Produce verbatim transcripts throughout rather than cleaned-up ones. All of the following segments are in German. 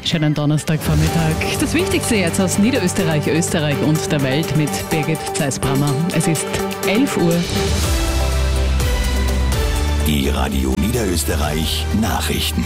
Schönen Donnerstagvormittag. Das Wichtigste jetzt aus Niederösterreich, Österreich und der Welt mit Birgit Zeisbrammer. Es ist elf Uhr. Die Radio Niederösterreich Nachrichten.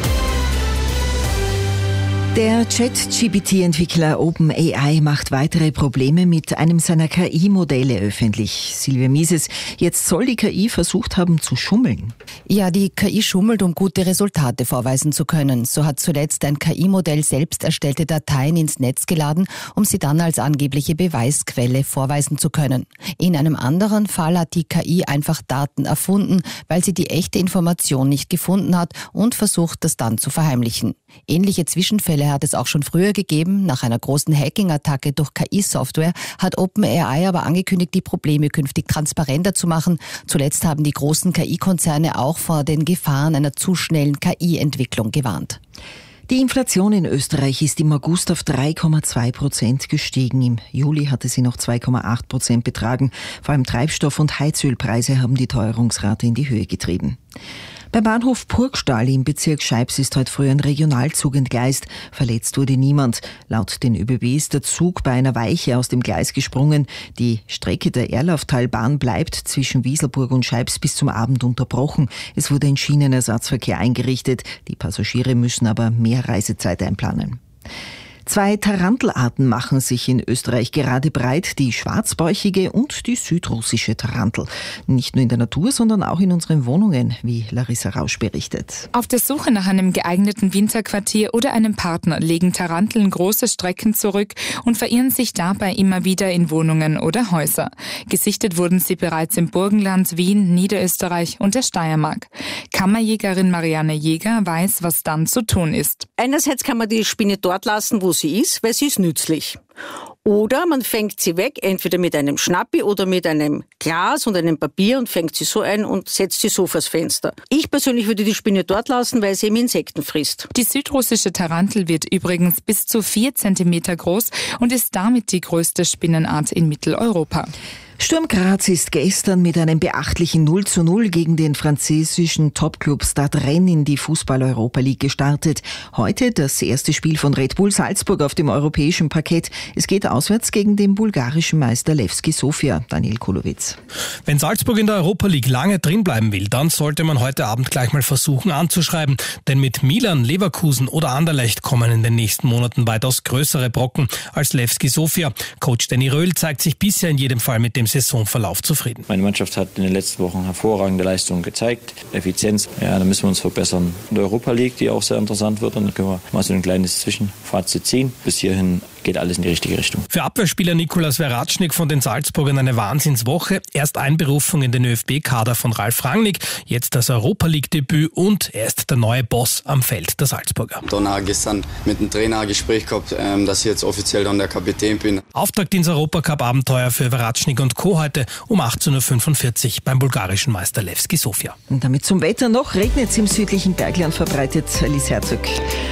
Der Chat-G P T-Entwickler OpenAI macht weitere Probleme mit einem seiner K I-Modelle öffentlich. Silvia Mieses, jetzt soll die K I versucht haben zu schummeln. Ja, die K I schummelt, um gute Resultate vorweisen zu können. So hat zuletzt ein K I-Modell selbst erstellte Dateien ins Netz geladen, um sie dann als angebliche Beweisquelle vorweisen zu können. In einem anderen Fall hat die K I einfach Daten erfunden, weil sie die echte Information nicht gefunden hat und versucht, das dann zu verheimlichen. Ähnliche Zwischenfälle hat es auch schon früher gegeben. Nach einer großen Hacking-Attacke durch K I-Software hat OpenAI aber angekündigt, die Probleme künftig transparenter zu machen. Zuletzt haben die großen K I-Konzerne auch vor den Gefahren einer zu schnellen K I-Entwicklung gewarnt. Die Inflation in Österreich ist im August auf drei Komma zwei Prozent gestiegen. Im Juli hatte sie noch zwei Komma acht Prozent betragen. Vor allem Treibstoff- und Heizölpreise haben die Teuerungsrate in die Höhe getrieben. Beim Bahnhof Purgstall im Bezirk Scheibs ist heute früh ein Regionalzug entgleist. Verletzt wurde niemand. Laut den ÖBB ist der Zug bei einer Weiche aus dem Gleis gesprungen. Die Strecke der Erlauftalbahn bleibt zwischen Wieselburg und Scheibs bis zum Abend unterbrochen. Es wurde ein Schienenersatzverkehr eingerichtet. Die Passagiere müssen aber mehr Reisezeit einplanen. Zwei Tarantelarten machen sich in Österreich gerade breit, die schwarzbäuchige und die südrussische Tarantel. Nicht nur in der Natur, sondern auch in unseren Wohnungen, wie Larissa Rausch berichtet. Auf der Suche nach einem geeigneten Winterquartier oder einem Partner legen Taranteln große Strecken zurück und verirren sich dabei immer wieder in Wohnungen oder Häuser. Gesichtet wurden sie bereits im Burgenland, Wien, Niederösterreich und der Steiermark. Kammerjägerin Marianne Jäger weiß, was dann zu tun ist. Einerseits kann man die Spinne dort lassen, wo sie ist, weil sie ist nützlich. Oder man fängt sie weg, entweder mit einem Schnappi oder mit einem Glas und einem Papier und fängt sie so ein und setzt sie so vors Fenster. Ich persönlich würde die Spinne dort lassen, weil sie eben Insekten frisst. Die südrussische Tarantel wird übrigens bis zu vier Zentimeter groß und ist damit die größte Spinnenart in Mitteleuropa. Sturm Graz ist gestern mit einem beachtlichen null zu null gegen den französischen Topclub Stade Rennes in die Fußball-Europa League gestartet. Heute das erste Spiel von Red Bull Salzburg auf dem europäischen Parkett. Es geht auswärts gegen den bulgarischen Meister Levski Sofia. Daniel Kulowitz. Wenn Salzburg in der Europa League lange drin bleiben will, dann sollte man heute Abend gleich mal versuchen anzuschreiben. Denn mit Milan, Leverkusen oder Anderlecht kommen in den nächsten Monaten weitaus größere Brocken als Levski Sofia. Coach Danny Röhl zeigt sich bisher in jedem Fall mit dem Saisonverlauf zufrieden. Meine Mannschaft hat in den letzten Wochen hervorragende Leistungen gezeigt. Effizienz, ja, da müssen wir uns verbessern. In der Europa League, die auch sehr interessant wird, und da können wir mal so ein kleines Zwischenfazit ziehen. Bis hierhin geht alles in die richtige Richtung. Für Abwehrspieler Nikolas Veratschnik von den Salzburgern eine Wahnsinnswoche. Erst Einberufung in den ÖFB-Kader von Ralf Rangnick, jetzt das Europa League-Debüt und er ist der neue Boss am Feld der Salzburger. Dann gestern mit dem Trainer ein Gespräch gehabt, dass ich jetzt offiziell dann der Kapitän bin. Auftakt ins Europacup-Abenteuer für Veratschnik und Co. heute um achtzehn Uhr fünfundvierzig beim bulgarischen Meister Levski Sofia. Und damit zum Wetter noch, regnet es im südlichen Bergland verbreitet. Alice Herzog.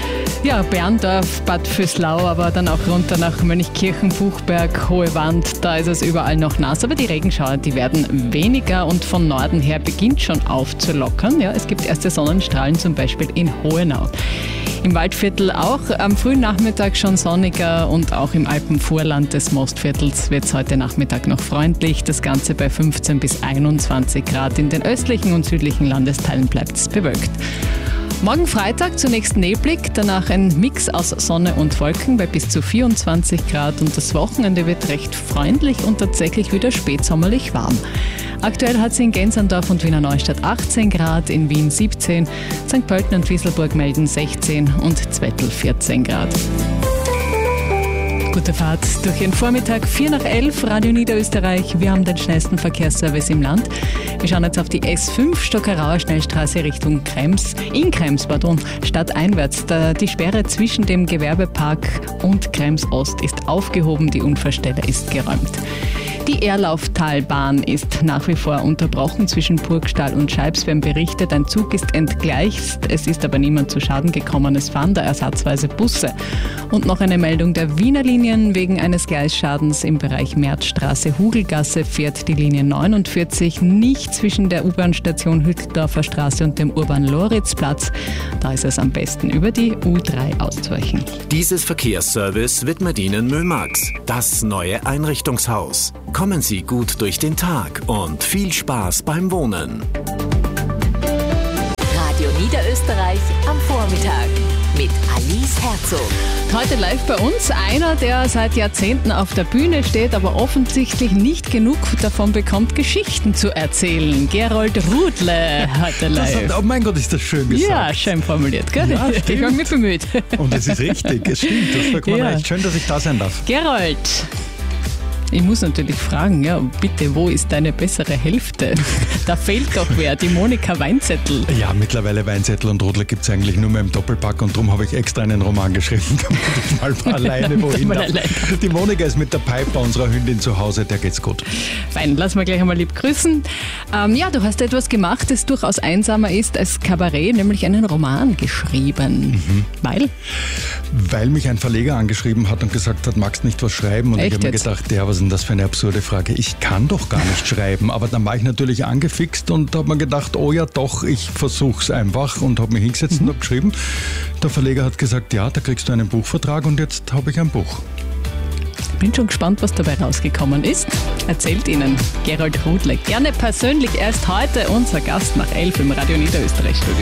Ja, Berndorf, Bad Vöslau, aber dann auch runter nach Mönchkirchen, Buchberg, Hohe Wand, da ist es überall noch nass. Aber die Regenschauer, die werden weniger und von Norden her beginnt schon aufzulockern. Ja, es gibt erste Sonnenstrahlen, zum Beispiel in Hohenau. Im Waldviertel auch am frühen Nachmittag schon sonniger und auch im Alpenvorland des Mostviertels wird es heute Nachmittag noch freundlich. Das Ganze bei fünfzehn bis einundzwanzig Grad. In den östlichen und südlichen Landesteilen bleibt es bewölkt. Morgen Freitag zunächst neblig, danach ein Mix aus Sonne und Wolken bei bis zu vierundzwanzig Grad und das Wochenende wird recht freundlich und tatsächlich wieder spätsommerlich warm. Aktuell hat es in Gensandorf und Wiener Neustadt achtzehn Grad, in Wien siebzehn, Sankt Pölten und Wieselburg melden sechzehn und Zwettl vierzehn Grad. Gute Fahrt durch den Vormittag, vier nach elf, Radio Niederösterreich. Wir haben den schnellsten Verkehrsservice im Land. Wir schauen jetzt auf die S fünf, Stockerauer Schnellstraße Richtung Krems, in Krems, pardon, stadteinwärts. Da die Sperre zwischen dem Gewerbepark und Krems Ost ist aufgehoben, die Unfallstelle ist geräumt. Die Erlauftalbahn ist nach wie vor unterbrochen zwischen Burgstall und Scheibswem berichtet. Ein Zug ist entgleist, es ist aber niemand zu Schaden gekommen. Es fahren da ersatzweise Busse. Und noch eine Meldung der Wiener Linien. Wegen eines Gleisschadens im Bereich Märzstraße-Hugelgasse fährt die Linie neunundvierzig nicht zwischen der U-Bahn-Station Hütteldorfer Straße und dem Urban-Loritzplatz. Da ist es am besten über die U drei auszuweichen. Dieses Verkehrsservice widmet Ihnen Mömax, das neue Einrichtungshaus. Kommen Sie gut durch den Tag und viel Spaß beim Wohnen. Radio Niederösterreich am Vormittag mit Alice Herzog. Heute live bei uns einer, der seit Jahrzehnten auf der Bühne steht, aber offensichtlich nicht genug davon bekommt, Geschichten zu erzählen. Gerold Rudle heute live. Das, oh mein Gott, ist das schön gesagt. Ja, schön formuliert, gell? Ja, ich habe mich bemüht. Und es ist richtig, es stimmt, das sagt man Ja. recht. Schön, dass ich da sein darf. Gerold, ich muss natürlich fragen, ja, bitte, wo ist deine bessere Hälfte? Da fehlt doch wer, die Monika Weinzettel. Ja, mittlerweile Weinzettel und Rudler gibt es eigentlich nur mehr im Doppelpack und darum habe ich extra einen Roman geschrieben, damit ich mal alleine wohin Mal darf. allein. Die Monika ist mit der Piper, unserer Hündin, zu Hause, der geht's gut. Fein, lass mal gleich einmal lieb grüßen. Ähm, ja, du hast etwas gemacht, das durchaus einsamer ist als Kabarett, nämlich einen Roman geschrieben. Mhm. Weil? Weil mich ein Verleger angeschrieben hat und gesagt hat, magst nicht was schreiben? Und Echt ich habe mir jetzt? gedacht, ja, was ist denn das für eine absurde Frage? Ich kann doch gar nicht schreiben. Aber dann war ich natürlich angefixt und habe mir gedacht, oh ja doch, ich versuch's einfach und habe mich hingesetzt Mhm. und habe geschrieben. Der Verleger hat gesagt, ja, da kriegst du einen Buchvertrag und jetzt habe ich ein Buch. Bin schon gespannt, was dabei rausgekommen ist. Erzählt Ihnen Gerold Rudle gerne persönlich. Er ist heute unser Gast nach elf im Radio Niederösterreich Studio.